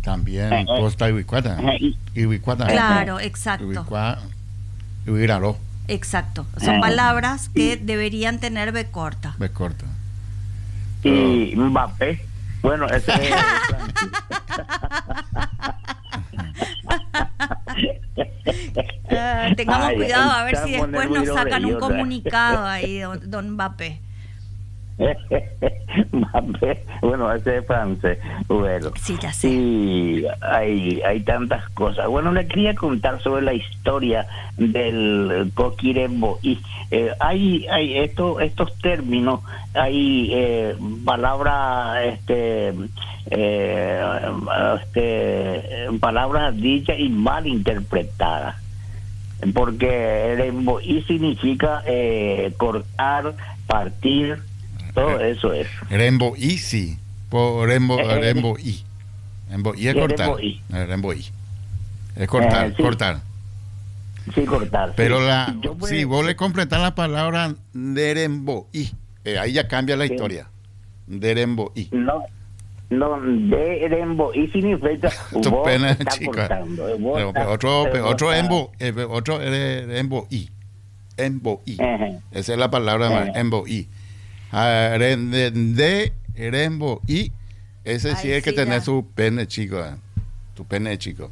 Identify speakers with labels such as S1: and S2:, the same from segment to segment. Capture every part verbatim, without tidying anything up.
S1: También
S2: Eh, eh.
S1: posta Ibicuata.
S2: Eh, y-
S1: Ibicuata.
S3: Claro, exacto.
S1: Ibicua, Ibiralo,
S3: Exacto. Son
S2: Eh.
S3: palabras que deberían tener B corta.
S1: ve corta.
S2: y Mbappé. Bueno, ese es
S3: Ah, tengamos
S2: Ay,
S3: cuidado a ver
S2: está
S3: si después
S2: poniendo
S3: nos
S2: muy
S3: sacan un
S2: orgullosa.
S3: comunicado ahí, don, don Mbappé.
S2: Mbappé. Bueno, ese es francés. Bueno.
S3: Sí, ya sé.
S2: Y hay, hay tantas cosas. Bueno, le quería contar sobre la historia del Coquirembo. Y eh, hay, hay esto, estos términos, hay eh, palabras, este, eh, este, palabras dichas y mal interpretadas. Porque remboí significa eh, cortar, partir, todo eso es.
S1: Rembo Easy. Por Rembo,
S2: Eh, eh,
S1: Rembo I. Rembo I es
S2: eh,
S1: cortar.
S2: Rembo I.
S1: Eh, Rembo I. Es cortar,
S2: Eh, sí.
S1: cortar.
S2: Sí, cortar.
S1: Pero
S2: sí.
S1: la,
S2: Yo puedo-
S1: si vos le completás la palabra Derembo I, eh, ahí ya cambia la
S2: Sí.
S1: historia. Derembo I.
S2: No, no, de rembo y significa
S1: Tu
S2: vos
S1: pena,
S2: estás
S1: chica.
S2: cortando. eh, vos
S1: Pero,
S2: estás-
S1: pero otro,
S2: pero
S1: pero
S2: vos
S1: otro
S2: estás-
S1: embo, eh, otro eh, embo I. Embo I.
S2: Ajá.
S1: Esa es la palabra más,
S2: Ajá.
S1: embo I. Ah, re- de, de rembo I, ese sí
S3: Ay,
S1: es que
S3: sí,
S1: tenés
S3: ya.
S1: su pene chico. eh. Tu pene chico.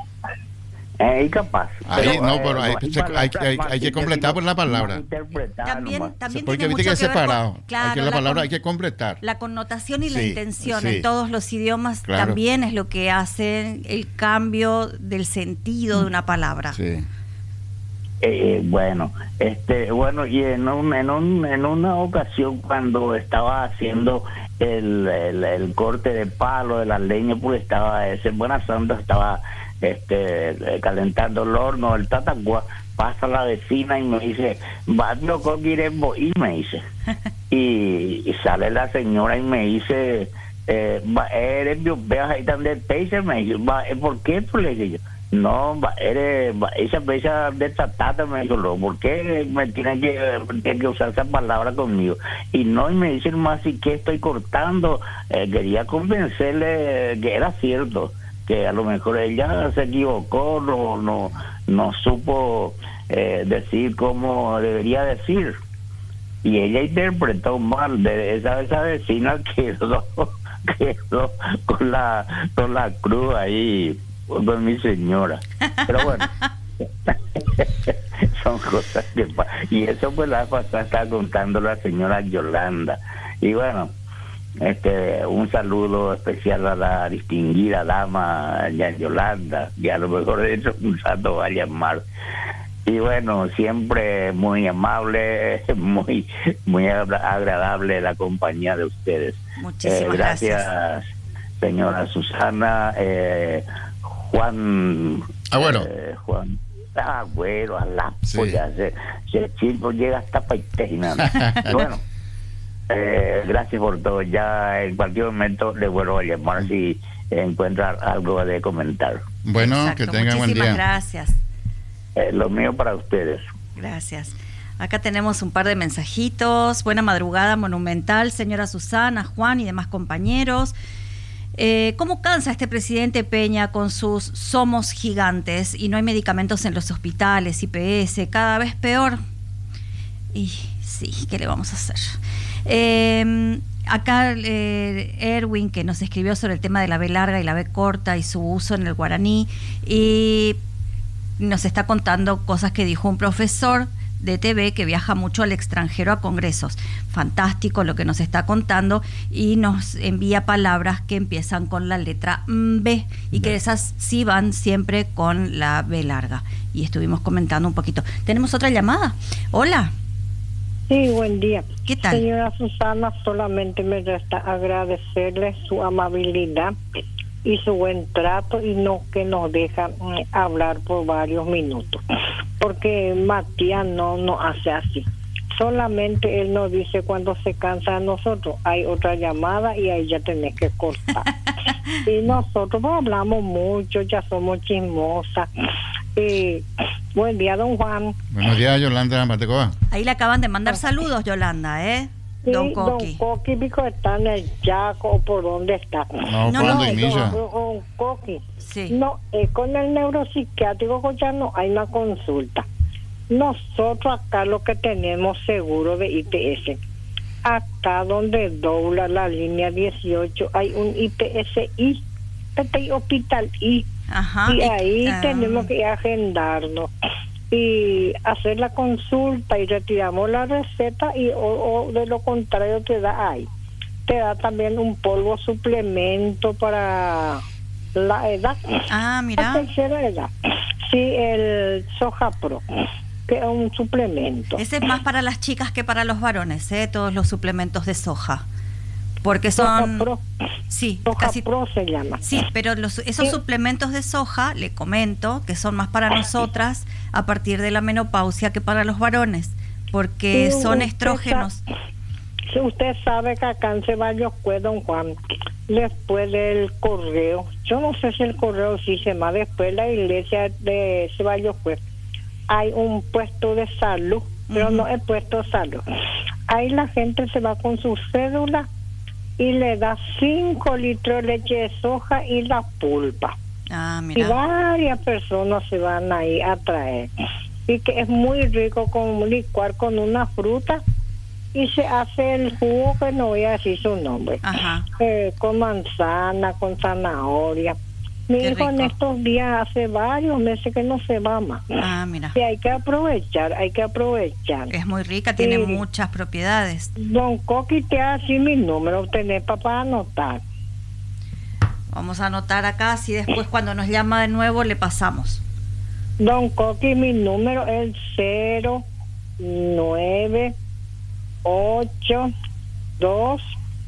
S2: Eh, incapaz.
S1: Ahí, no,
S2: eh,
S1: pero hay-
S2: hay
S1: se- hay-
S2: palabras
S1: hay-
S2: más
S1: hay que
S2: que
S1: completar por la palabra.
S2: malinterpretar
S3: También,
S2: nomás.
S3: también
S1: Porque
S3: tiene
S1: viste que
S3: mucho
S1: es
S3: que ver con-
S1: separado.
S3: claro,
S1: hay que la
S3: la
S1: palabra
S3: con-
S1: hay que completar.
S3: La connotación y la
S1: Sí,
S3: intención
S1: sí.
S3: en todos los idiomas
S1: Claro.
S3: también es lo que hace el cambio del sentido de una palabra.
S1: Sí.
S2: Eh, bueno, este, bueno, y en un, en un, en una ocasión cuando estaba haciendo el, el, el corte de palo de la leña, pues estaba ese Buena Santa estaba este eh, calentando el horno, el tatacua, pasa la vecina y me dice, "Vando con Guirembo", y me dice, y, y sale la señora y me dice, eh, "Va, eres mi veas ahí también Pacer", me dice, "Va, eh, ¿por qué?", pues le dije yo. No, va, eres, va, esa bella de tatata, me dijo, "No, ¿por qué me tienen que, tienen que usar esa palabra conmigo?". Y no, y me dicen más, ¿y qué estoy cortando? Eh, quería convencerle que era cierto, que a lo mejor ella se equivocó, no, no, no supo eh, decir como debería decir. Y ella interpretó mal, de esa, esa vecina quedó, quedó con la, con la cruz ahí con mi señora. Pero bueno, son cosas que pasan. Y eso pues la pasada está contando la señora Yolanda. Y bueno, este un saludo especial a la distinguida dama ya Yolanda, que a lo mejor de hecho un rato va a llamar. Y bueno, siempre muy amable, muy muy agra- agradable la compañía de ustedes.
S3: Muchísimas
S2: Eh, gracias,
S3: gracias.
S2: señora Susana. eh, Juan.
S1: Ah, bueno.
S2: eh, Juan. Ah, bueno, a la
S1: Sí.
S2: polla. Se, se, el chico llega hasta Paitena. Bueno, eh, gracias por todo. Ya en cualquier momento le vuelvo a llamar si encuentra algo de comentar.
S1: Bueno,
S3: Exacto,
S1: que tengan buen
S3: muchísimas
S1: día.
S3: gracias.
S2: Eh, lo mío para ustedes.
S3: Gracias. Acá tenemos un par de mensajitos. Buena madrugada, Monumental, señora Susana, Juan y demás compañeros. Eh, ¿Cómo cansa este presidente Peña con sus somos gigantes y no hay medicamentos en los hospitales, I P S, cada vez peor? Y sí, ¿qué le vamos a hacer? Eh, acá eh, Erwin, que nos escribió sobre el tema de la B larga y la B corta y su uso en el guaraní, y nos está contando cosas que dijo un profesor de T V que viaja mucho al extranjero a congresos. Fantástico lo que nos está contando, y nos envía palabras que empiezan con la letra B y que esas sí van siempre con la B larga. Y estuvimos comentando un poquito. ¿Tenemos otra llamada? Hola.
S4: Sí, buen día.
S3: ¿Qué tal?
S4: Señora Susana, solamente me resta agradecerle su amabilidad y su buen trato, y no que nos deja mm, hablar por varios minutos, porque Matías no nos hace así. Solamente él nos dice cuando se cansa de nosotros, hay otra llamada y ahí ya tenés que cortar. Y nosotros pues, hablamos mucho, ya somos chismosas. Y buen día, don Juan.
S1: Buenos días, Yolanda Matecoa.
S3: Ahí le acaban de mandar saludos, Yolanda, ¿eh?
S4: Sí,
S3: Don Coqui.
S4: Don Coqui, pico está en el Yaco o por dónde está.
S1: No,
S3: No,
S1: cuando
S3: no,
S1: inicia.
S4: Don, don Coqui.
S3: Sí.
S4: No, eh, con el neuropsiquiátrico pues ya no hay una consulta. Nosotros acá lo que tenemos seguro de I P S. Acá donde dobla la línea dieciocho hay un I P S I, este Hospital I.
S3: Ajá.
S4: Y ahí
S3: ah,
S4: tenemos que agendarnos y hacer la consulta y retiramos la receta y o, o de lo contrario te da ahí. Te da también un polvo suplemento para la edad.
S3: Ah, mira.
S4: La tercera edad. Sí, el Soja Pro, que es un suplemento.
S3: Ese es más para las chicas que para los varones, ¿eh? Todos los suplementos de soja. Porque
S4: Soja
S3: son...
S4: Pro.
S3: Sí,
S4: Soja
S3: casi...
S4: Pro se llama.
S3: Sí, pero los, esos
S4: Sí.
S3: suplementos de soja, le comento, que son más para nosotras a partir de la menopausia que para los varones, porque
S4: Sí,
S3: son
S4: usted
S3: estrógenos.
S4: Si usted sabe que acá en Ceballos fue don Juan, después del correo, yo no sé si el correo sí se llama, después de la iglesia de Ceballos fue, hay un puesto de salud, pero
S3: Ujú.
S4: no es puesto de salud. Ahí la gente se va con su cédula y le da cinco litros de leche de soja y la pulpa.
S3: Ah,
S4: Y
S3: mira.
S4: varias personas se van ahí a traer. Y que es muy rico con licuar con una fruta y se hace el jugo que no voy a decir su nombre.
S3: Ajá.
S4: Eh, con manzana, con zanahoria. Mi
S3: Qué
S4: hijo en
S3: rico.
S4: estos días hace varios meses que no se va más.
S3: Ah, mira.
S4: Y hay que aprovechar, hay que aprovechar.
S3: Es muy rica, tiene
S4: Sí.
S3: muchas propiedades.
S4: Don Coqui te así mi número, tenés para anotar.
S3: Vamos a anotar acá, si después cuando nos llama de nuevo le pasamos.
S4: Don Coqui, mi número es cero nueve ocho dos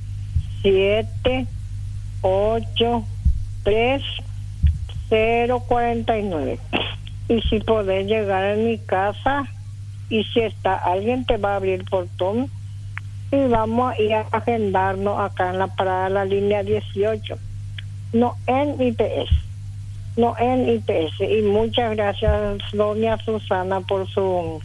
S4: siete ocho tres cero cuarenta y nueve. Y si podés llegar a mi casa y si está alguien te va a abrir el portón y vamos a ir a agendarnos acá en la parada de la línea dieciocho, no en I P S, no en I P S. Y muchas gracias doña Susana por su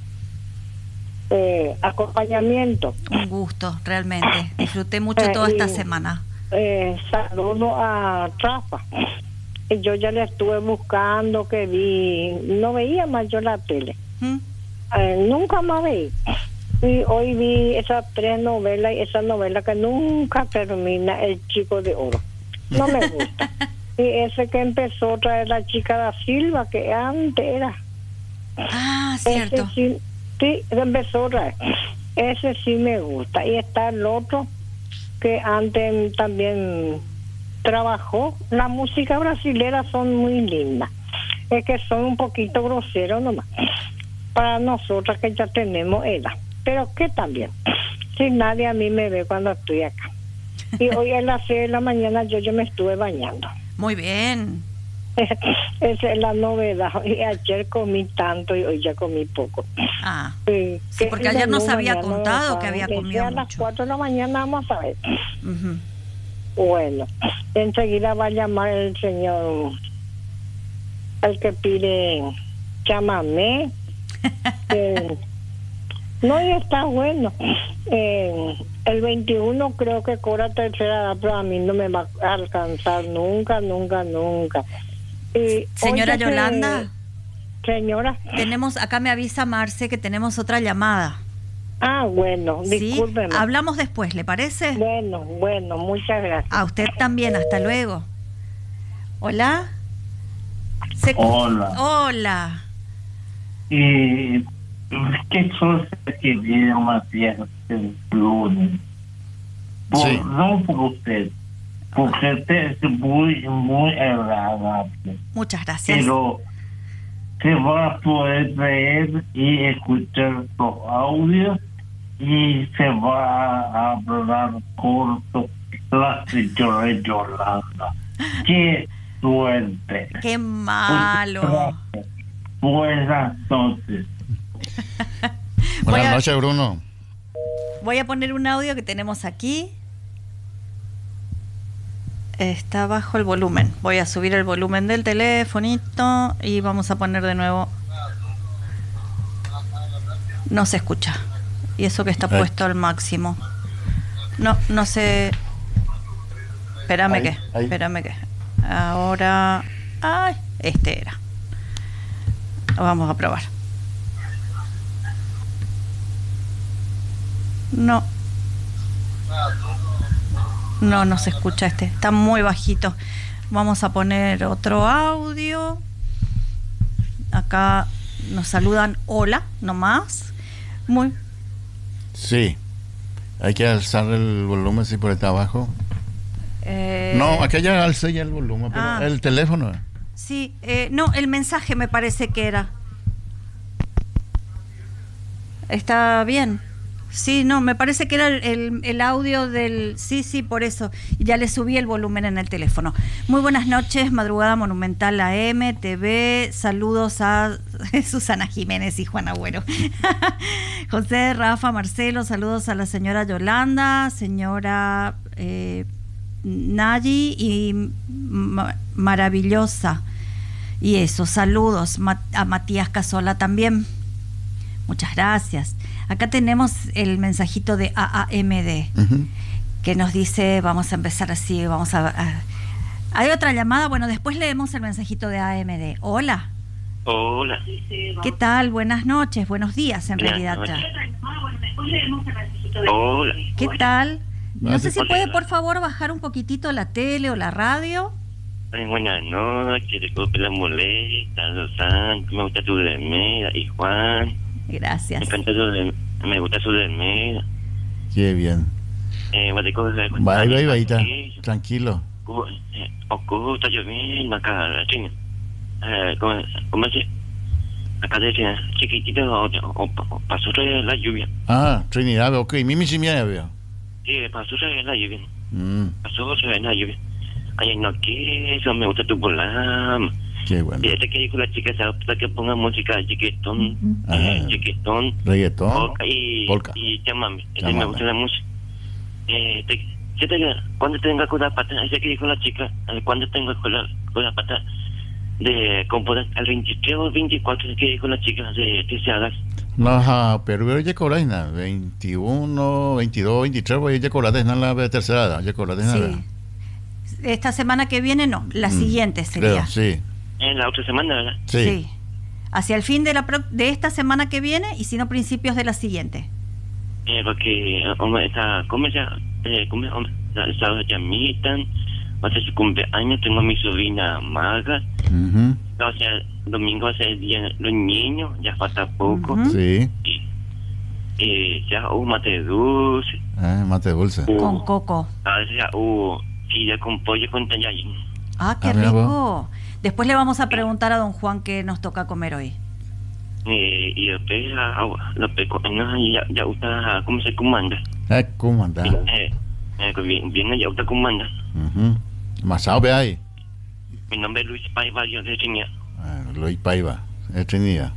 S4: eh, acompañamiento.
S3: Un gusto, realmente. Disfruté mucho
S4: Eh,
S3: toda esta
S4: y-
S3: semana.
S4: Eh, saludo a Trafa. Y yo ya le estuve buscando, que vi, no veía más yo la tele.
S3: ¿Mm?
S4: Eh, nunca más vi. Y hoy vi esas tres novelas y esa novela que nunca termina, El Chico de Oro. No me gusta. Y ese que empezó a traer la chica da Silva, que antes era.
S3: Ah,
S4: Ese
S3: cierto.
S4: sí, sí, empezó a traer. Ese sí me gusta. Y está el otro que antes también trabajó. La música brasilera son muy lindas. Es que son un poquito groseros nomás. Para nosotras que ya tenemos edad. Pero que también. Si nadie a mí me ve cuando estoy acá. Y hoy a las seis de la mañana yo, yo me estuve bañando.
S3: Muy bien.
S4: Esa es la novedad. Y ayer comí tanto y hoy ya comí poco.
S3: Ah,
S4: Sí,
S3: Sí,
S4: que
S3: porque
S4: el
S3: ayer nos
S4: menú
S3: había
S4: mañana
S3: contado
S4: lo
S3: que había
S4: saben.
S3: comido
S4: A las
S3: mucho.
S4: cuatro de la mañana vamos a ver.
S3: ujú.
S4: Bueno, enseguida va a llamar el señor, el que pide chamamé. Eh, no, y está bueno. Eh, el veintiuno creo que cobra tercera edad, pero a mí no me va a alcanzar nunca, nunca, nunca. Y,
S3: Señora
S4: oye, que-
S3: Yolanda,
S4: Señora.
S3: tenemos, acá me avisa Marce que tenemos otra llamada.
S4: Ah, bueno,
S3: ¿Sí?
S4: discúlpeme.
S3: Hablamos después, ¿le parece?
S4: Bueno, bueno, muchas gracias.
S3: A usted también, hasta luego. Hola. Se-
S5: Hola.
S3: Hola.
S5: E que você queria uma terra sem lunes? Por,
S1: Sí.
S5: Não por usted, porque usted es muy, muy agradable.
S3: Muchas gracias.
S5: Pero se va a poder ver y escuchar los audios y se va a hablar corto la señora Yolanda. ¡Qué suerte!
S3: Qué malo.
S5: Buenas noches.
S3: Voy
S1: Buenas
S3: a-
S1: noches, Bruno.
S3: Voy a poner un audio que tenemos aquí. Está bajo el volumen. Voy a subir el volumen del telefonito y vamos a poner de nuevo. No se escucha. Y eso que está
S1: Ay.
S3: puesto al máximo. No, no sé. Espérame
S1: Ahí,
S3: que,
S1: ahí.
S3: espérame que. Ahora, ay, este era. Vamos a probar. No. No, no se escucha este. Está muy bajito. Vamos a poner otro audio. Acá nos saludan hola, nomás. Muy.
S1: Sí. Hay que alzar el volumen si por está abajo.
S3: Eh,
S1: No, aquí ya alcé ya el volumen, pero
S3: ah.
S1: el teléfono.
S3: Sí, eh, no, el mensaje me parece que era. Está bien. Sí, no, me parece que era el, el, el audio del... Sí, sí, por eso. Ya le subí el volumen en el teléfono. Muy buenas noches, Madrugada Monumental A M, T V. Saludos a Susana Jiménez y Juan Agüero. José, Rafa, Marcelo, saludos a la señora Yolanda, señora eh, Nayi y ma- maravillosa. Y eso, saludos Ma- a Matías Casola también. Muchas gracias. Acá tenemos el mensajito de A A M D,
S1: Uh-huh.
S3: que nos dice, vamos a empezar así, vamos a, a... ¿Hay otra llamada? Bueno, después leemos el mensajito de A A M D. Hola.
S6: Hola.
S3: ¿Qué tal? Buenas noches, buenos días en
S6: Buenas
S3: realidad
S6: noches.
S3: ya.
S6: Hola.
S3: ¿Qué tal? No
S1: Ah,
S3: sé
S1: sí,
S3: si puede por favor bajar un poquitito la tele o la radio.
S6: Ay, buenas noches, disculpe la molesta, los santos, me gusta tu remera, y Juan, me
S3: Gracias.
S6: encanta su rem- me gusta su remera.
S1: Qué bien.
S6: Eh, voy a recoger con
S1: Bye, bye, bye,
S6: aquí.
S1: tranquilo.
S6: Cu- eh, Ocu, está lloviendo acá, la China. Eh, ¿cómo, cómo se? Acá dice chiquitito o, o, o pasó de la lluvia.
S1: Ah, Trinidad, ok. Mimi sí me veo.
S6: Sí, pasó de la lluvia.
S1: Mm,
S6: Pasó de la lluvia. Ay, no, que eso me gusta tu programa.
S1: qué bueno.
S6: Fíjate que con la chica se adopta que ponga música de chiquitón,
S1: Ajá.
S6: eh, chiquitón,
S1: Reggaetón.
S6: polka y,
S1: Polka.
S6: y chamame. Ese
S1: Chamame.
S6: me gusta la música. Eh, te, yo te, cuando tenga con la pata, ese que dijo la chica, eh, cuando tengo con la, con la pata de componer al veintitrés o veinticuatro, que dijo la chica de que se haga.
S1: No, ajá, pero ya cobráis nada. veintiuno, veintidós, veintitrés, voy a cobrar desde la tercera edad. Ya cobrar desde
S3: Sí.
S1: nada.
S3: Esta semana que viene no, la
S1: Mm,
S3: siguiente sería.
S1: creo, sí.
S6: En la otra semana, ¿verdad?
S1: Sí.
S3: Hacia el fin de la pro- de esta semana que viene y si no principios de la siguiente.
S6: Eh, porque, eh, hombre, está, ¿cómo se eh, ¿cómo, hombre, sábado llamitan, va a ser su cumpleaños, tengo a mi sobrina Maga,
S1: Ujú.
S6: o sea, domingo va a ser el día de los niños, ya falta poco,
S3: Ujú.
S1: Sí.
S6: y eh, ya hubo mate dulce,
S1: Ah, mate dulce.
S6: hubo,
S3: Con coco.
S6: a veces ya hubo chile con pollo con tallarín.
S3: Ah, qué
S1: Ah, mira
S3: rico. Después le vamos a preguntar a don Juan qué nos toca comer hoy.
S6: Eh, y después ah, ah, los pecos, no, ya, ya usted, ¿cómo se comanda?
S1: Eh, ¿cómo anda?
S6: Eh, eh, que bien, bien, ya usted comanda.
S1: Ujú. Masao ve ahí.
S6: Mi nombre es Luis Paiva, yo de Chiña.
S1: Ah, Luis Paiva. Es Trinidad.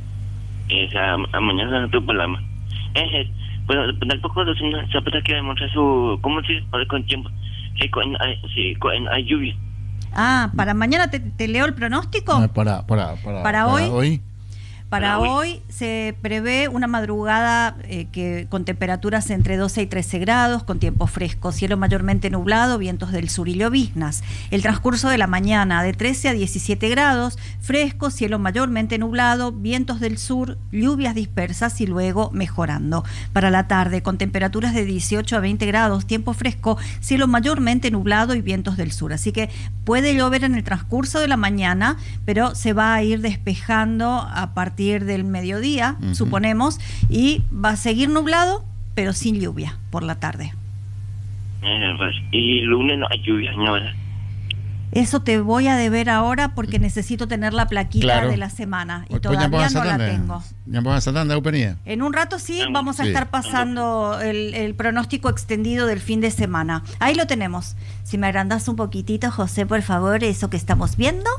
S6: Esa a mañana tu programa. Eh, eh, bueno, tampoco se puede que demostrar su, ¿cómo se dice? Con tiempo. Sí, con, hay- sí, con hay lluvia.
S3: Ah, para mañana te, te leo el pronóstico.
S1: Ah, para, para, para,
S3: ¿Para hoy?
S1: hoy.
S3: Para
S6: Para
S3: hoy se prevé una madrugada eh, que con temperaturas entre doce y trece grados, con tiempo fresco, cielo mayormente nublado, vientos del sur y lloviznas. El transcurso de la mañana de trece a diecisiete grados, fresco, cielo mayormente nublado, vientos del sur, lluvias dispersas y luego mejorando. Para la tarde, con temperaturas de dieciocho a veinte grados, tiempo fresco, cielo mayormente nublado y vientos del sur. Así que puede llover en el transcurso de la mañana, pero se va a ir despejando a partir del mediodía,
S1: Ujú.
S3: suponemos, y va a seguir nublado, pero sin lluvia por la tarde.
S6: Eh, pues, y lunes no hay lluvia, ¿no? ¿Verdad?
S3: Eso te voy a deber ahora porque necesito tener la plaquita
S1: Claro.
S3: de la semana y
S1: Pues ya
S3: todavía
S1: vamos a
S3: no la
S1: Santander.
S3: tengo.
S1: Ya vamos a Santander, Upenía.
S3: En un rato sí
S6: Ah,
S3: vamos a
S1: sí.
S3: estar pasando el, el pronóstico extendido del fin de semana. Ahí lo tenemos. Si me agrandas un poquitito, José, por favor, eso que estamos viendo.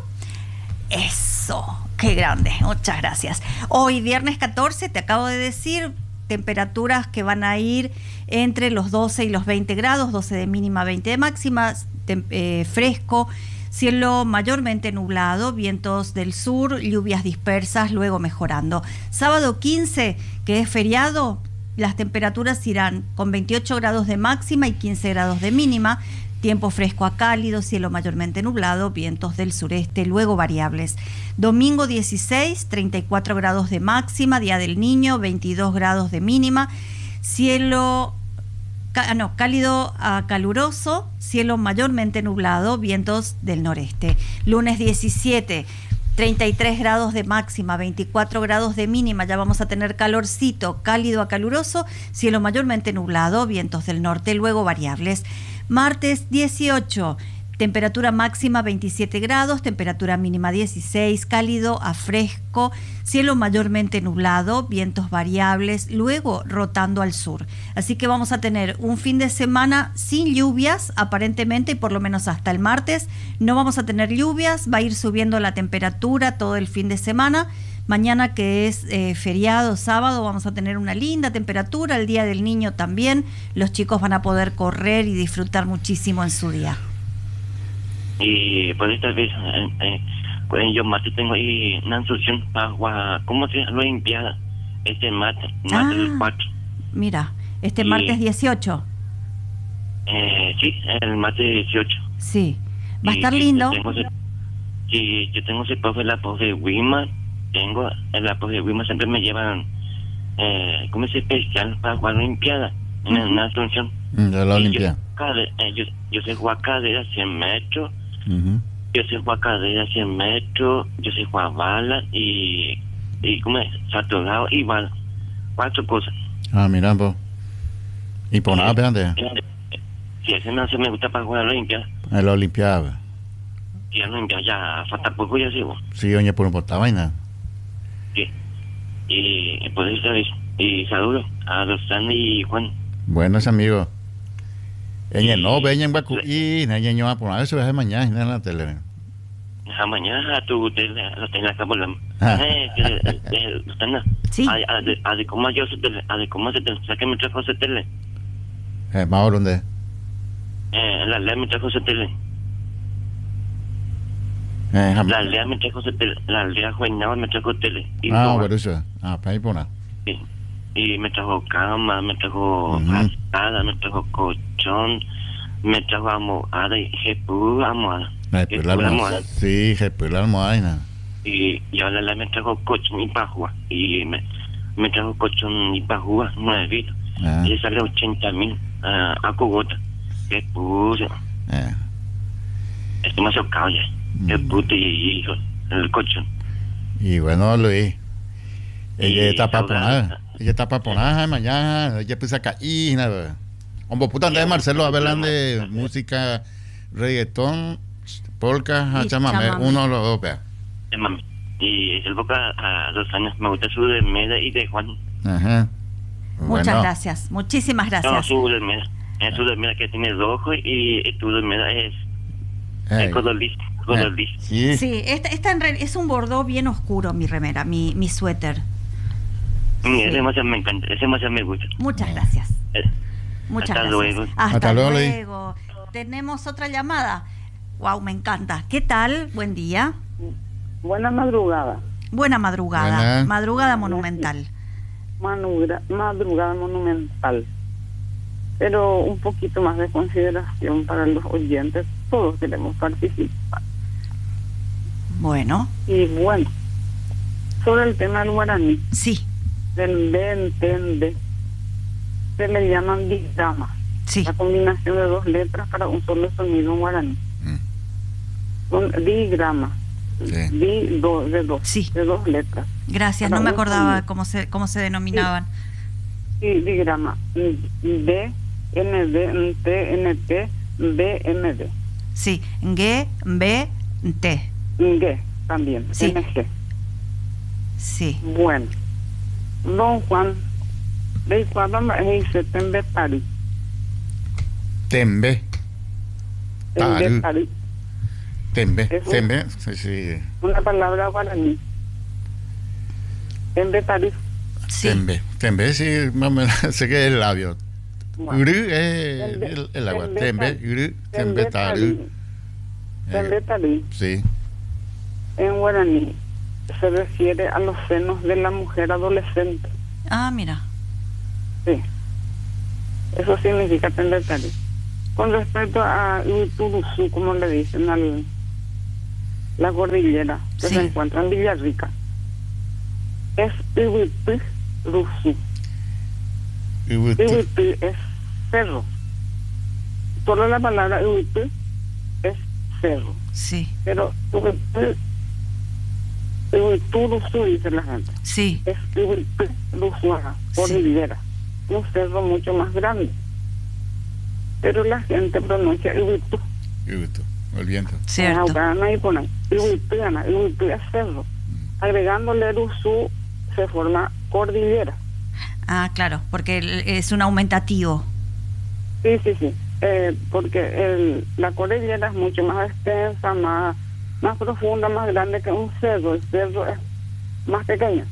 S3: Eso, qué grande, muchas gracias. Hoy, viernes catorce, te acabo de decir, temperaturas que van a ir entre los doce y los veinte grados, doce de mínima, veinte de máxima, tem- eh, fresco, cielo mayormente nublado, vientos del sur, lluvias dispersas, luego mejorando. Sábado quince, que es feriado, las temperaturas irán con veintiocho grados de máxima y quince grados de mínima. Tiempo fresco a cálido, cielo mayormente nublado, vientos del sureste, luego variables. Domingo dieciséis, treinta y cuatro grados de máxima, Día del Niño, veintidós grados de mínima. Cielo, no, cálido a caluroso, cielo mayormente nublado, vientos del noreste. Lunes diecisiete, treinta y tres grados de máxima, veinticuatro grados de mínima, ya vamos a tener calorcito, cálido a caluroso, cielo mayormente nublado, vientos del norte, luego variables. Martes dieciocho, temperatura máxima veintisiete grados, temperatura mínima dieciséis, cálido a fresco, cielo mayormente nublado, vientos variables, luego rotando al sur. Así que vamos a tener un fin de semana sin lluvias, aparentemente, y por lo menos hasta el martes no vamos a tener lluvias, va a ir subiendo la temperatura todo el fin de semana. Mañana, que es eh, feriado, sábado, vamos a tener una linda temperatura, el Día del Niño también, los chicos van a poder correr y disfrutar muchísimo en su día.
S6: Y por esta vez, eh, eh, pues yo martes tengo ahí una instrucción para, ¿cómo se llama? Limpiada, este martes, martes
S3: Ah,
S6: el cuatro.
S3: Mira, este
S6: Y-
S3: martes dieciocho,
S6: Eh, sí, el martes dieciocho.
S3: sí, va a
S6: Y
S3: estar
S6: sí,
S3: lindo.
S6: Yo tengo, ese- sí, yo tengo ese profe, la profe de Wima, tengo, en la profe de Wima siempre me llevan, eh, como ese especial para jugar Olimpiada, en
S3: Ujú.
S6: una asunción.
S1: Mm, de la
S6: Y
S1: Olimpia.
S6: Yo, cade- eh, yo, yo sé jugar cadera cien metros,
S1: Ujú.
S6: yo sé jugar cadera cien metros, yo sé jugar bala y, y como es, saturado y bala. Cuatro cosas.
S1: Ah, mira, pues. Y por nada, espérate.
S6: Eh, Si ese no se me gusta para jugar Olimpiada,
S1: En la Olimpiada.
S6: y ya no, ya, ya falta poco, ya sigo.
S1: Sí, oye, por esta vaina.
S6: Sí. Y por eso es. Y saludo a Rosana y Juan.
S1: Buenos amigos. Ella
S6: Y-
S1: no, ven en Baku. Y ella no va a poner eso de mañana en la tele.
S6: A mañana a tu tele, lo tengo acá por la.
S1: Ah.
S6: Eh, que, eh, eh, Rosana.
S3: Sí.
S6: A, a, de, a de cómo yo se tele, a de cómo se tele, ¿sabes que me trajo ese tele?
S1: Eh, más o dónde.
S6: Eh, la lea me trajo ese tele.
S1: Eh, jam-
S6: La lea me trajo ese tele. La lea Juenaba me trajo tele. Y,
S1: ah,
S6: no,
S1: bueno, eso. Ah, para ahí por nada.
S6: y, y me trajo cama, me trajo
S1: Ujú.
S6: rascada, me trajo colchón, me trajo almohada y jepú, almohada.
S1: Eh,
S6: Jepú,
S1: pues la almohada. Sí, que pues la almohada y nada.
S6: Y, y ahora la me trajo colchón y pajúa. Y me, me trajo colchón y pajúa, nuevito.
S1: Ah,
S6: Y le sale ochenta mil uh, a Cogota. Que puse.
S1: eh.
S6: Es demasiado caro ya. Que
S1: Mm.
S6: pute y hijo. El colchón.
S1: Y bueno, Luis. Ella
S6: Y
S1: está para
S6: ahora-
S1: poner. Ella está para poner mañana. Ella empieza a caer. Nada. Hombre, puta, antes de Marcelo, hablan de música, reggaetón, polka,
S3: Y
S1: chamamé.
S3: chamamé.
S1: Uno o los dos, vea.
S6: Eh, mami. Y es el boca a dos años. Me gusta su de Meda y de Juan.
S1: Ajá.
S3: Muchas
S1: Bueno,
S3: gracias, muchísimas
S6: No,
S3: gracias.
S6: su de Meda. Es su de Meda que tiene dos ojos y, y tu de Meda es.
S1: eh,
S6: Es codorniz. Codorniz.
S1: eh, Sí.
S3: Sí, esta, esta en real- es un bordó bien oscuro, mi remera, mi, mi suéter.
S6: Mm,
S3: Sí.
S6: Ese demasiado me encanta. Ese demasiado me gusta.
S3: Muchas gracias.
S6: Eh,
S3: Muchas
S6: Hasta
S3: gracias.
S6: luego.
S3: Hasta,
S1: Hasta luego, Luis.
S3: luego. Tenemos otra llamada. Wow, me encanta. ¿Qué tal? Buen día.
S7: Buena madrugada.
S3: Buena madrugada.
S1: Buena.
S3: Madrugada monumental.
S7: Manugra- madrugada monumental. Pero un poquito más de consideración para los oyentes. Todos queremos participar.
S3: Bueno,
S7: Y bueno, sobre el tema del guaraní,
S3: sí,
S7: del de entende, se le llaman digramas.
S3: sí.
S7: La combinación de dos letras para un solo sonido en guaraní.
S1: Mm.
S7: Son digramas.
S1: Sí.
S7: Di do- de dos,
S3: Sí.
S7: de dos letras.
S3: Gracias,
S7: Para
S3: no me
S7: un
S3: acordaba
S7: sonido.
S3: cómo se, cómo se denominaban.
S7: Sí, digrama. D, N, D, N, T, N, T, D, N, D.
S3: Sí, G, B, T.
S7: G también,
S3: Sí.
S7: N, G.
S3: Sí.
S7: Bueno, don Juan, de cuando me dice tembe pari,
S1: Tembe.
S7: tembe
S1: Taru.
S7: pari,
S1: Tembe.
S7: Eso.
S1: Tembe. Sí, sí.
S7: una palabra guaraní. Tembe pari,
S3: Sí.
S1: Tembe. Tembe, sí, más o menos, sé que es el labio.
S7: bueno,
S1: Uru es
S7: Tembe.
S1: el, el agua.
S7: Tembe
S1: Tembe,
S7: taru.
S1: uru, tembe
S7: tembe
S1: taru.
S7: pari, tembe
S1: Eh,
S7: pari,
S1: Sí.
S7: en guaraní se refiere a los senos de la mujer adolescente.
S3: Ah, mira.
S7: Sí, eso significa Tendetari. Con respecto a Uturuzú, como le dicen al la cordillera que
S3: Sí.
S7: se encuentra en Villarrica, es Iwipí Ruzú. Iwipí es cerro. Solo la palabra Iwipí es cerro.
S3: Sí,
S7: Pero Iwipí, Iwituruzú, dice la gente.
S3: sí,
S7: Es Iwipí Ruzú, ajá, cordillera. Un cerro mucho más grande. Pero la gente pronuncia Iwipí.
S1: El viento.
S3: cierto.
S7: Ahí ponen Iwipí, Ana, Iwipí es cerro. Agregándole Ruzú se forma cordillera.
S3: Ah, claro, porque el- es un aumentativo.
S7: Sí, sí, sí. Eh, porque el, la cordillera es mucho más extensa, más, más profunda, más grande que un cerro. El cerro es más pequeño.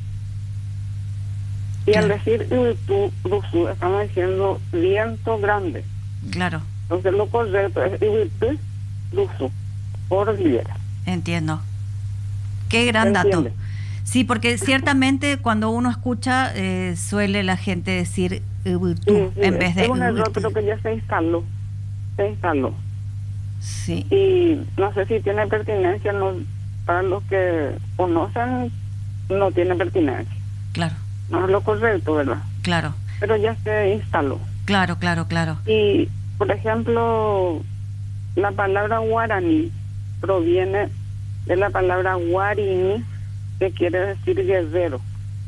S7: Y al
S3: Claro.
S7: decir Iwipí Ruzú, estamos diciendo viento grande.
S3: Claro,
S7: Entonces lo correcto es Iwipí Ruzú, cordillera.
S3: entiendo. Qué gran
S7: ¿Se
S3: dato.
S7: entiende?
S3: Sí, porque ciertamente cuando uno escucha eh, suele la gente decir Ubuntu
S7: Sí, sí,
S3: en vez de
S7: es un error,
S3: Ubuntu.
S7: pero que ya se instaló. Se instaló.
S3: Sí,
S7: Y no sé si tiene pertinencia, no, para los que conocen, no tiene pertinencia.
S3: claro,
S7: No es lo correcto, ¿verdad?
S3: claro,
S7: Pero ya se instaló.
S3: claro, claro, claro.
S7: Y, por ejemplo, la palabra guaraní proviene de la palabra guarini, que quiere decir guerrero.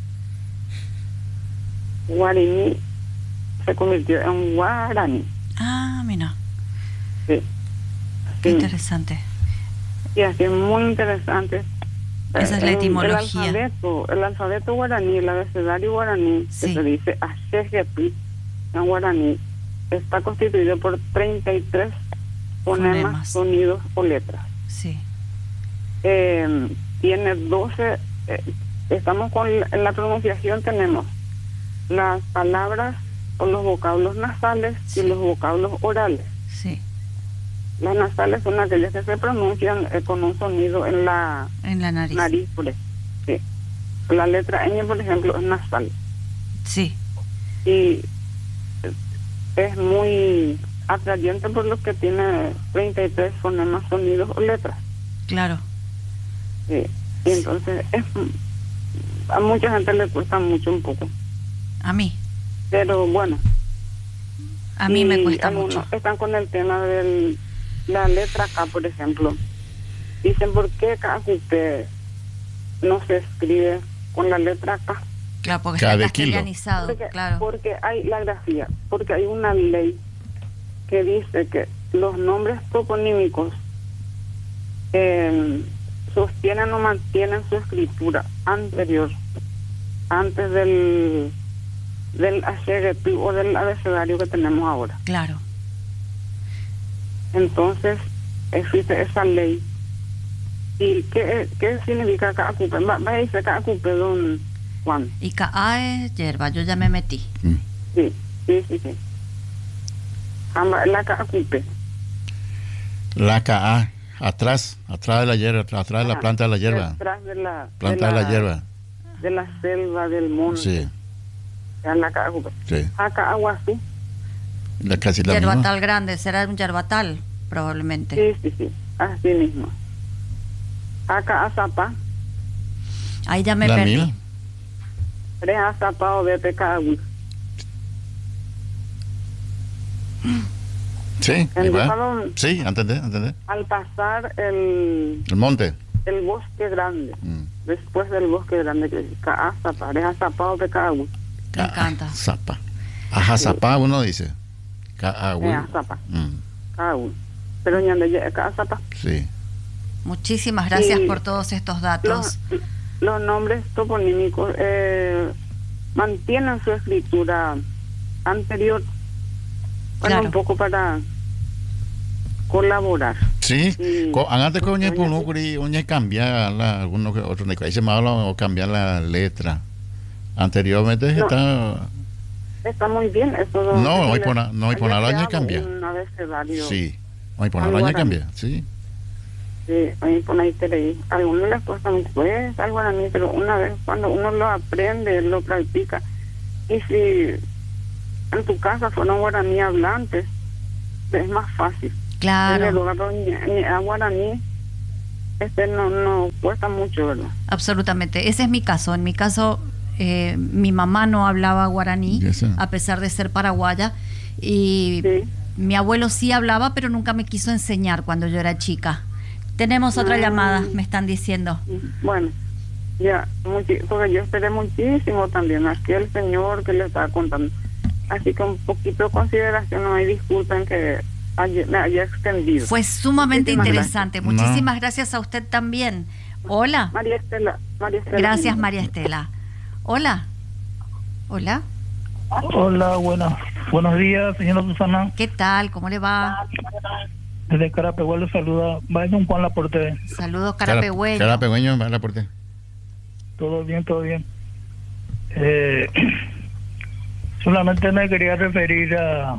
S7: Guarini se convirtió en guaraní.
S3: Ah, mira,
S7: Sí.
S3: qué
S7: Sí.
S3: interesante.
S7: Y así es muy interesante.
S3: Esa es la
S7: Eh,
S3: etimología.
S7: El alfabeto, el alfabeto guaraní, el abecedario guaraní,
S3: Sí.
S7: que se dice Ashegepi en guaraní, está constituido por treinta y tres fonemas,
S3: Fonemas.
S7: sonidos o letras.
S3: Sí,
S7: Eh, tiene doce, eh, estamos con la- en la pronunciación tenemos las palabras o los vocablos nasales
S3: Sí.
S7: y los vocablos orales.
S3: sí,
S7: Las nasales son aquellas que se pronuncian eh, con un sonido en la
S3: en la nariz.
S7: nariz, por ejemplo. Sí. La letra ñ, por ejemplo, es nasal.
S3: Sí,
S7: Y eh, es muy atrayente por lo que tiene treinta y tres fonemas, sonidos o letras.
S3: claro.
S7: Sí. Y entonces es, a mucha gente le cuesta mucho un poco.
S3: A mí,
S7: Pero bueno.
S3: a mí me
S7: y
S3: cuesta
S7: algunos
S3: mucho.
S7: están con el tema de la letra K, por ejemplo. Dicen, ¿por qué K usted no se escribe con la letra K?
S3: Claro, porque
S1: Cada
S3: está
S1: kilo.
S3: castellanizado,
S7: Porque,
S3: claro.
S7: porque hay la grafía, porque hay una ley que dice que los nombres toponímicos eh, sostienen o mantienen su escritura anterior, antes del del Ashegepi o del abecedario que tenemos ahora.
S3: Claro.
S7: Entonces existe esa ley. ¿Y qué, qué significa Kaakupe? Va va a decir Kaakupe, don Juan.
S3: Y K A es hierba, yo ya me metí.
S1: Mm.
S7: Sí, sí, sí, sí. Amba- La Kaakupe.
S1: La K A, atrás, atrás de la hierba, atrás de la
S7: Ajá,
S1: planta de la hierba.
S7: Detrás de la,
S1: Planta de la hierba.
S7: de la selva, del monte.
S1: Sí,
S7: Es la Kaakupe.
S1: sí.
S7: Acá Aguasí.
S1: La, casi la
S3: Yerbatal
S1: misma.
S3: grande, será un yerbatal, probablemente.
S7: Sí, sí, sí. Así mismo. Acá Azapa.
S3: Ahí ya me
S1: La
S3: perdí.
S1: mil.
S7: Tres Azapa o de Tecaagüi.
S1: Sí,
S7: En
S1: igual.
S7: Búfalo,
S1: Sí, entendés, entendés.
S7: al pasar el,
S1: El monte.
S7: el bosque grande,
S1: Mm.
S7: después del bosque grande, que es Azapa, tres Azapa o Tecaagüi.
S3: Me encanta.
S1: Zapa. Ajá, zapa, uno dice. Ka, ah,
S7: Eh,
S1: uy.
S7: Azapa,
S1: Mm,
S7: Caagüi. Pero ya de Azapa.
S1: sí.
S3: Muchísimas gracias
S7: Y
S3: por todos estos datos.
S7: Los, los nombres toponímicos eh, mantienen su escritura anterior. Bueno,
S3: Claro.
S7: un poco para colaborar.
S1: Sí,
S7: Sí.
S1: Co- antes con
S7: Doña
S1: uno curi uña cambiar la alguno que otro ahí se me habla o cambiar la letra. Anteriormente
S7: No.
S1: está
S7: Está muy bien. Eso
S1: No,
S7: eso
S1: hoy
S7: le-
S1: por na- no, hoy por
S7: le
S1: nada año
S7: creamos
S1: cambia.
S7: Un abecedario.
S1: sí. Hoy por
S7: Al
S1: la año
S7: guaraní.
S1: cambia, sí.
S7: Sí, ahí por ahí te leí. A algunos les cuesta mucho, pues, algo a mí, pero una vez cuando uno lo aprende, lo practica, y si en tu casa fueron guaraní hablantes, es más fácil.
S3: Claro.
S7: En el lugar donde a guaraní este no, no cuesta mucho, ¿verdad?
S3: Absolutamente. Ese es mi caso. En mi caso, eh, mi mamá no hablaba guaraní,
S1: Yes, sir.
S3: a pesar de ser paraguaya. Y
S7: Sí.
S3: mi abuelo sí hablaba, pero nunca me quiso enseñar cuando yo era chica. Tenemos otra
S7: Ah.
S3: llamada, me están diciendo.
S7: Bueno, ya, muchi- porque yo esperé muchísimo también a aquel señor que le estaba contando. Así que un poquito de consideración, no hay disculpen que haya, me haya extendido.
S3: Fue sumamente
S7: Muchísimas
S3: interesante.
S1: gracias.
S3: Muchísimas
S1: No.
S3: gracias a usted también. Hola.
S7: María Estela, María Estela.
S3: Gracias, María Estela. Hola. Hola.
S8: Hola, buenas, buenos días, señora Susana.
S3: ¿Qué tal? ¿Cómo le va?
S8: Desde Carapehuelo saluda, va don Juan Laporte.
S3: Saludos,
S1: Cara-
S3: Carapegüeño.
S1: Carapegüeño, va la puerta.
S8: Todo bien, todo bien. Eh, solamente me quería referir a,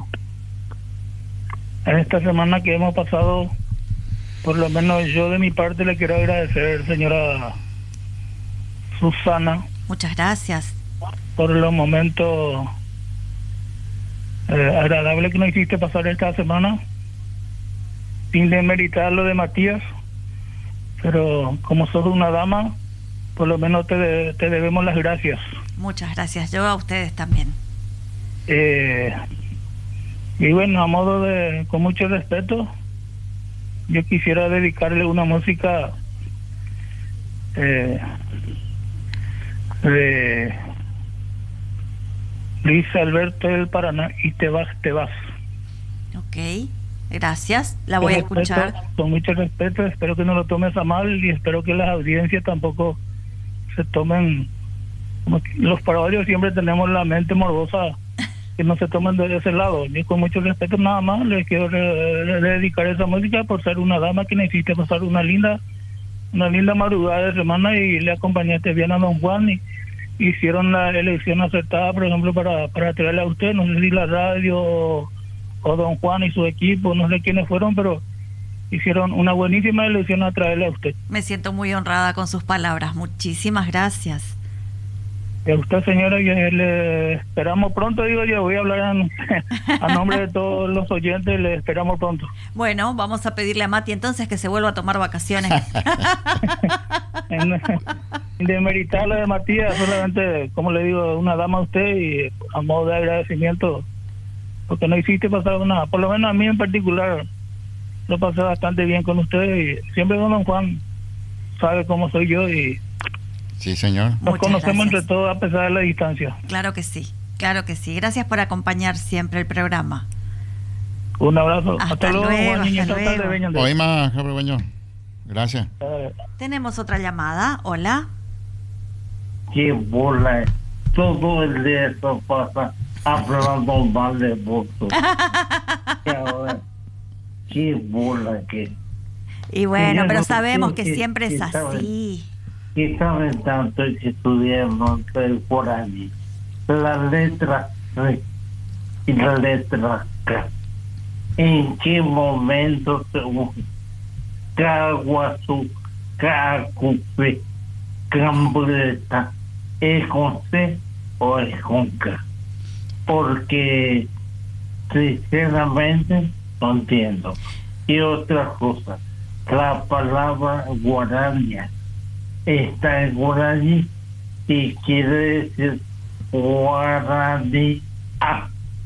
S8: a esta semana que hemos pasado. Por lo menos yo de mi parte le quiero agradecer, señora Susana,
S3: Muchas gracias.
S8: por los momentos eh, agradables que nos hiciste pasar esta semana, sin demeritar lo de Matías, pero como sos una dama, por lo menos te, de- te debemos las gracias.
S3: Muchas gracias. Yo a ustedes también.
S8: Eh, y bueno, a modo de, con mucho respeto, yo quisiera dedicarle una música eh, de Luis Alberto del Paraná, y te vas, te vas.
S3: Ok. Gracias. La voy a
S8: Con respeto,
S3: escuchar.
S8: con mucho respeto, espero que no lo tomes a mal y espero que las audiencias tampoco se tomen, como que los paraguayos siempre tenemos la mente morbosa, que no se tomen de ese lado. Y con mucho respeto nada más les quiero re- re- dedicar esa música por ser una dama que necesita pasar una linda una linda madrugada de semana y le acompañaste bien a don Juan y hicieron la elección acertada, por ejemplo, para, para traerle a usted, no sé si la radio o, o don Juan y su equipo, no sé quiénes fueron, pero hicieron una buenísima elección a traerle a usted.
S3: Me siento muy honrada con sus palabras. Muchísimas gracias.
S8: Y a usted, señora, y le esperamos pronto, digo yo, voy a hablar a, a nombre de todos los oyentes, le esperamos pronto.
S3: Bueno, vamos a pedirle a Mati entonces que se vuelva a tomar vacaciones.
S8: En, en demeritar lo de Matías, solamente, como le digo, una dama a usted y a modo de agradecimiento, porque no hiciste pasar nada, por lo menos a mí en particular, lo pasé bastante bien con usted y siempre don Juan sabe cómo soy yo y
S1: Sí, señor.
S8: nos
S3: Muchas
S8: conocemos
S3: gracias.
S8: entre todos a pesar de la distancia.
S3: Claro que sí, claro que sí. Gracias por acompañar siempre el programa.
S8: Un abrazo.
S3: Hasta
S8: Hasta, luego,
S3: luego,
S8: Juan Niño,
S3: hasta
S8: esta tarde,
S3: luego.
S8: vengan de-
S1: Hoy más, Carapegüeño. Gracias.
S8: Eh,
S3: Tenemos otra llamada. Hola.
S5: Qué bola. Todo el día eso pasa hablando mal de vos. Y ahora, qué bola que,
S3: Y bueno,
S5: Sí,
S3: pero
S5: no,
S3: sabemos
S5: sí,
S3: que
S5: sí,
S3: siempre es
S5: sí, saben.
S3: así.
S5: que saben tanto que estudiamos el guaraní. La letra R y la letra K. ¿En qué momento se usa? Caguazú, Cacupe, Cambreta, ¿es con C o es con K? Porque sinceramente no entiendo. Y otra cosa, la palabra guaraña está en guaraní y quiere decir guaraní, ah,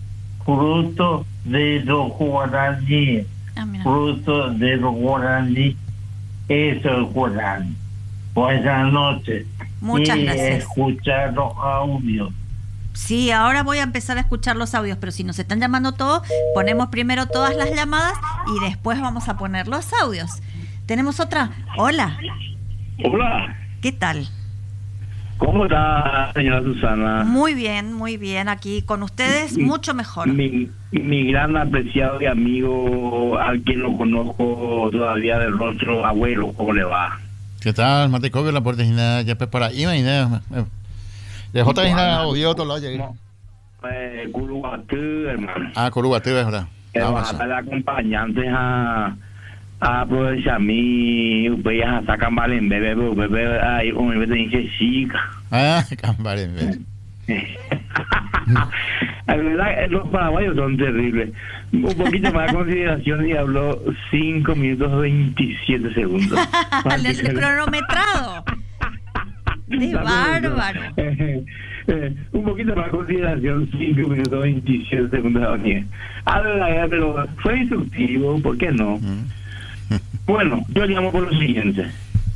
S5: fruto de los guaraníes.
S3: Ah, mira.
S5: Fruto de los guaraní, eso es guaraní. Buenas noches.
S3: Muchas
S5: y
S3: gracias.
S5: escuchar los audios.
S3: Sí, ahora voy a empezar a escuchar los audios, pero si nos están llamando todos, ponemos primero todas las llamadas y después vamos a poner los audios. ¿Tenemos otra? Hola,
S9: Hola,
S3: ¿qué tal?
S9: ¿cómo está, señora Susana?
S3: Muy bien, muy bien. Aquí con ustedes, mucho mejor.
S9: Mi, mi gran apreciado y amigo, al quien lo conozco todavía del rostro, abuelo, ¿cómo le va?
S1: ¿Qué tal? Mate copio la puerta ya ya pues para ahí, mañana. De J Ina odio otro lado llegué.
S9: Eh, Culubatú, hermano.
S1: Ah, Corubatú, es verdad.
S9: Que va a estar acompañantes a a aprovechar mi voy a sacar mal en bebé bebé ahí un bebé dice chica.
S1: Ah, Cambaré.
S9: La verdad, los paraguayos son terribles. Un poquito más de consideración y habló cinco minutos veintisiete segundos.
S3: el, el cronometrado. ¡Qué bárbaro!
S9: Eh, eh, un poquito más de consideración, cinco minutos veintisiete segundos. A ver, pero fue instructivo, ¿por qué no? Bueno, yo llamo por lo siguiente.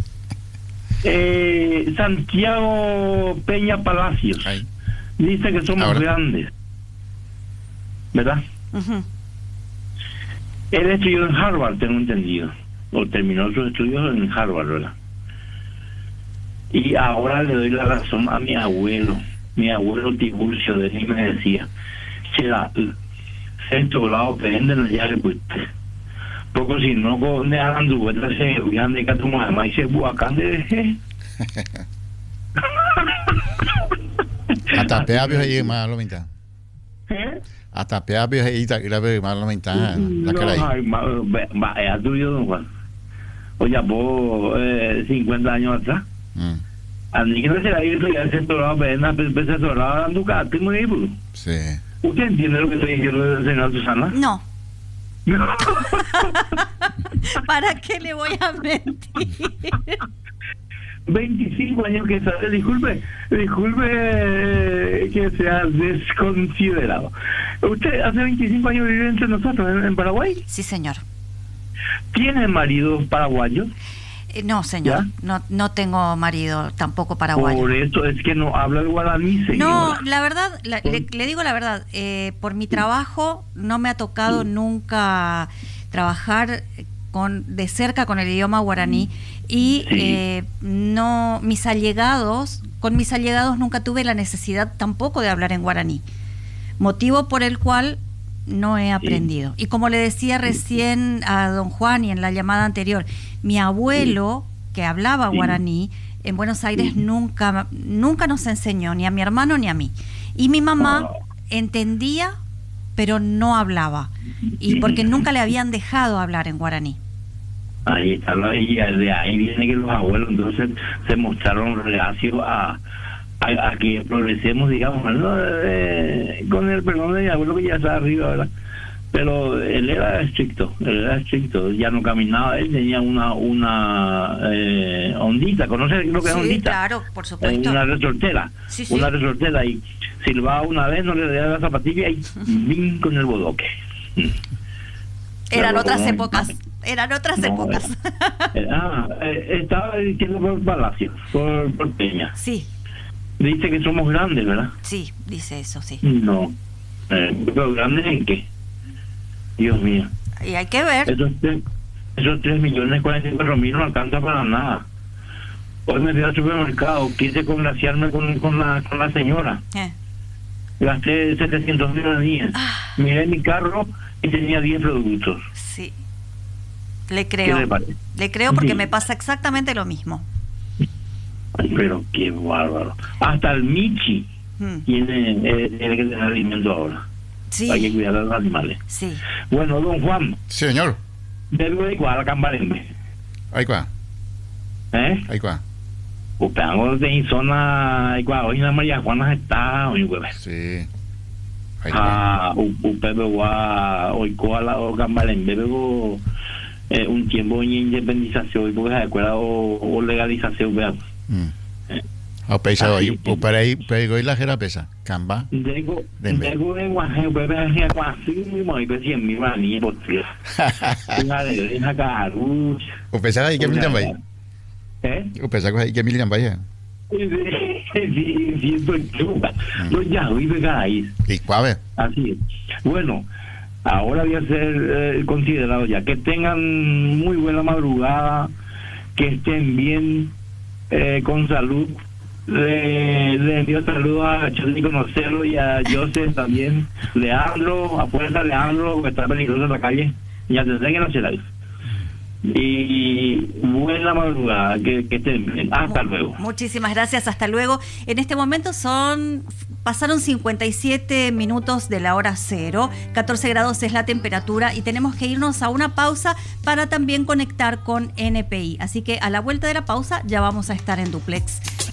S9: Eh, Santiago Peña Palacios Ay. dice que somos Ahora. grandes, ¿verdad? Uh-huh. Él estudió en Harvard, tengo entendido, o terminó sus estudios en Harvard, ¿verdad? Y ahora le doy la razón a mi abuelo, mi abuelo Tiburcio, de él me decía, será sexto grado, prenden ya que pues, poco si no con de anduve, se hubieran de que tu mamá y se buacan de
S1: hasta peabios ahí más lo mitad.
S9: ¿Eh?
S1: Hasta peabios ahí y más lo mitad. La cara ahí.
S9: Va, es tuyo, don Juan. Oye, vos, eh, cincuenta años atrás. Mm. A mí que no se la iba a estudiar ese torado, pero empecé a torado dando cate muy bien.
S1: Sí.
S9: ¿Usted entiende lo que estoy diciendo, señora Susana?
S3: No. No. ¿Para qué le voy a mentir?
S9: veinticinco años que sale, disculpe, disculpe eh, que sea desconsiderado. ¿Usted hace veinticinco años vive entre nosotros en, en Paraguay?
S3: Sí, señor.
S9: ¿Tiene marido paraguayo?
S3: Eh, no, señor, no no tengo marido tampoco paraguayo.
S9: Por eso es que no habla el guaraní, señora.
S3: No, la verdad, la, le, le digo la verdad, eh, por mi trabajo no me ha tocado sí. nunca trabajar con de cerca con el idioma guaraní y sí. eh, no mis allegados, con mis allegados nunca tuve la necesidad tampoco de hablar en guaraní, motivo por el cual no he aprendido. Sí. Y como le decía recién a don Juan y en la llamada anterior, mi abuelo, sí. que hablaba sí. guaraní, en Buenos Aires sí. nunca, nunca nos enseñó, ni a mi hermano ni a mí. Y mi mamá oh. entendía, pero no hablaba. Y porque nunca le habían dejado hablar en guaraní.
S9: Ahí está, y de ahí viene que los abuelos entonces se mostraron reacios a, a, a que progresemos, digamos, ¿no? eh, con el perdón de mi abuelo que ya está arriba, ¿verdad? Pero él era estricto, él era estricto, ya no caminaba, él tenía una una eh, ondita, ¿conoces lo que es
S3: sí,
S9: ondita?
S3: Claro, por supuesto.
S9: Eh, una resortera,
S3: sí, sí.
S9: una resortera, y silbaba una vez, no le daba la zapatilla y vin con el bodoque.
S3: Eran otras épocas, eran otras
S9: no,
S3: épocas.
S9: Era, ah, eh, estaba diciendo por Palacio, por, por Peña.
S3: Sí.
S9: Dice que somos grandes, ¿verdad?
S3: Sí, dice eso, sí.
S9: No. Eh, ¿Pero grandes en qué? Dios mío.
S3: Y hay que ver.
S9: Esos tres, esos tres millones cuarenta y cuatro mil no alcanza para nada. Hoy me fui al supermercado, quise congraciarme con, con, la, con la señora.
S3: ¿Eh?
S9: Gasté setecientos mil guaraníes. Ah. Miré mi carro y tenía diez productos.
S3: Sí. Le creo.
S9: ¿Qué le parece?
S3: Le creo porque
S9: sí.
S3: me pasa exactamente lo mismo.
S9: Ay, pero qué bárbaro. Hasta el Michi hmm. tiene, eh, tiene que tener alimento ahora.
S3: Sí.
S9: Hay que cuidar a los animales.
S3: Sí.
S9: Bueno, don Juan.
S1: Sí, señor.
S9: Debo de igual a Cambarembe.
S1: Ahí va.
S9: ¿Eh?
S1: Ahí va.
S9: Usted en zona igual hoy la María Juana está hoy hueve.
S1: Sí.
S9: Ah, usted va hoy cuál la Cambarembe luego eh, un tiempo de independización y porque se acuerda o, o legalización, vea.
S1: Mm. Eh. O pesa hoy, o para ahí, pero hoy la jera pesa, camba.
S9: Digo, digo en Guaje, bebé, en Guaje, muy bien, mi mani, por Dios. Una de una carucha.
S1: O pesa ahí que me llaman vaya.
S9: ¿Eh?
S1: O pesa ahí que me llaman vaya.
S9: Sí, sí, sí, estoy chupa. Yo ya vive ahí.
S1: Y cuave.
S9: Así es. Bueno, ahora voy a ser eh, considerado ya que tengan muy buena madrugada, que estén bien, eh, con salud. Le, le envío saludos a Choni conocerlo y a Joseph también. Leandro, afuera Leandro, que está peligroso en la calle. Ya tendré que no se la hizo. Y buena madrugada, que, que estén bien. Hasta luego.
S3: Muchísimas gracias, hasta luego. En este momento son pasaron cincuenta y siete minutos de la hora cero, catorce grados es la temperatura y tenemos que irnos a una pausa para también conectar con N P I. Así que a la vuelta de la pausa ya vamos a estar en Duplex.